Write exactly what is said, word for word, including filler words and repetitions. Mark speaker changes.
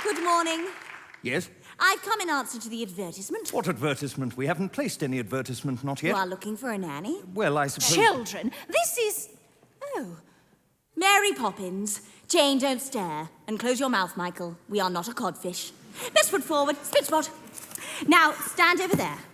Speaker 1: Good morning.
Speaker 2: Yes?
Speaker 1: I've come in answer to the advertisement.
Speaker 2: What advertisement? We haven't placed any advertisement, not yet.
Speaker 1: You are looking for a nanny?
Speaker 2: Well, I suppose...
Speaker 1: Children, this is... Oh. Mary Poppins. Jane, don't stare. And close your mouth, Michael. We are not a codfish. Best foot forward. Spit spot. Now, stand over there.